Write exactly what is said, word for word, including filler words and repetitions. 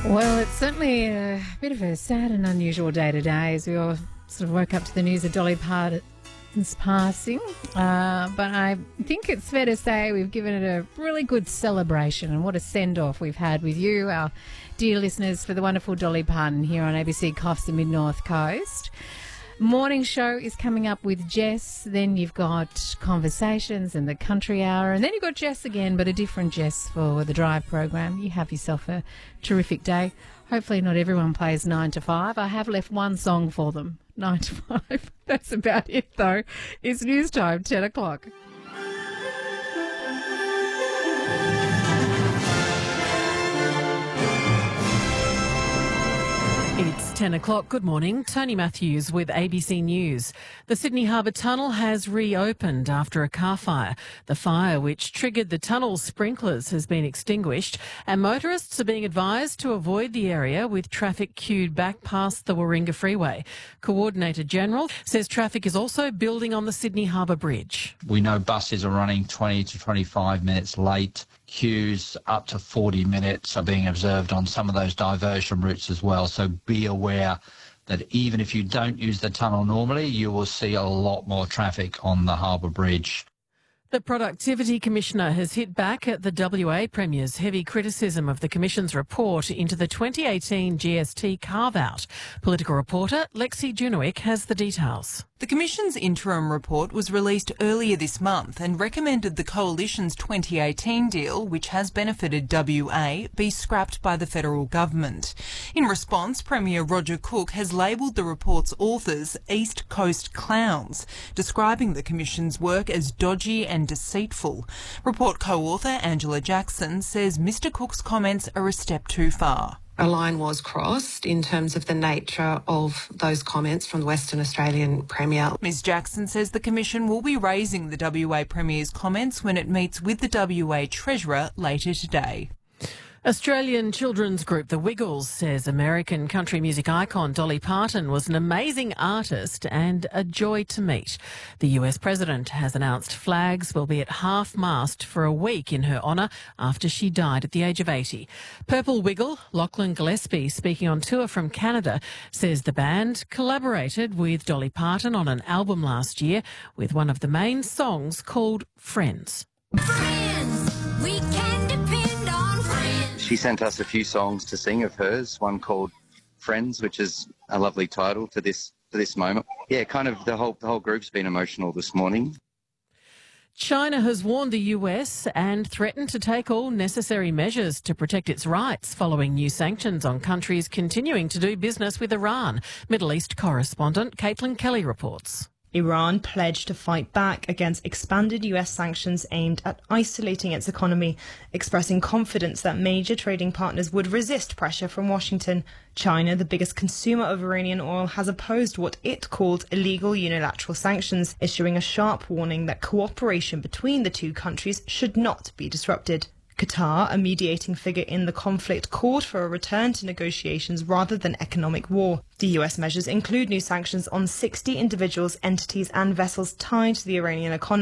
Well, it's certainly a bit of a sad and unusual day today as we all sort of woke up to the news of Dolly Parton's passing. Uh, but I think it's fair to say we've given it a really good celebration, and what a send-off we've had with you, our dear listeners, for the wonderful Dolly Parton here on A B C Coffs, the Mid-North Coast. Morning show is coming up with Jess. Then you've got Conversations and the Country Hour. And then you've got Jess again, but a different Jess for the Drive program. You have yourself a terrific day. Hopefully not everyone plays nine to five. I have left one song for them, nine to five. That's about it, though. It's news time, ten o'clock. It's ten o'clock. Good morning. Tony Matthews with A B C News. The Sydney Harbour Tunnel has reopened after a car fire. The fire, which triggered the tunnel's sprinklers, has been extinguished, and motorists are being advised to avoid the area with traffic queued back past the Warringah Freeway. Coordinator General says traffic is also building on the Sydney Harbour Bridge. We know buses are running twenty to twenty-five minutes late. Queues up to forty minutes are being observed on some of those diversion routes as well. So be aware that even if you don't use the tunnel normally, you will see a lot more traffic on the Harbour Bridge. The Productivity Commissioner has hit back at the W A Premier's heavy criticism of the Commission's report into the twenty eighteen G S T carve-out. Political reporter Lexi Junowick has the details. The Commission's interim report was released earlier this month and recommended the Coalition's twenty eighteen deal, which has benefited W A, be scrapped by the federal government. In response, Premier Roger Cook has labelled the report's authors East Coast clowns, describing the Commission's work as dodgy and deceitful. Report co-author Angela Jackson says Mr Cook's comments are a step too far. A line was crossed in terms of the nature of those comments from the Western Australian Premier. Ms Jackson says the Commission will be raising the W A Premier's comments when it meets with the W A Treasurer later today. Australian children's group The Wiggles says American country music icon Dolly Parton was an amazing artist and a joy to meet. The U S President has announced flags will be at half-mast for a week in her honour after she died at the age of eighty. Purple Wiggle, Lachlan Gillespie, speaking on tour from Canada, says the band collaborated with Dolly Parton on an album last year with one of the main songs called Friends. Friends, we can depend on friends. She sent us a few songs to sing of hers, one called Friends, which is a lovely title for this for this moment. Yeah, kind of the whole the whole group's been emotional this morning. China has warned the U S and threatened to take all necessary measures to protect its rights following new sanctions on countries continuing to do business with Iran. Middle East correspondent Caitlin Kelly reports. Iran pledged to fight back against expanded U S sanctions aimed at isolating its economy, expressing confidence that major trading partners would resist pressure from Washington. China, the biggest consumer of Iranian oil, has opposed what it called illegal unilateral sanctions, issuing a sharp warning that cooperation between the two countries should not be disrupted. Qatar, a mediating figure in the conflict, called for a return to negotiations rather than economic war. The U S measures include new sanctions on sixty individuals, entities and vessels tied to the Iranian economy.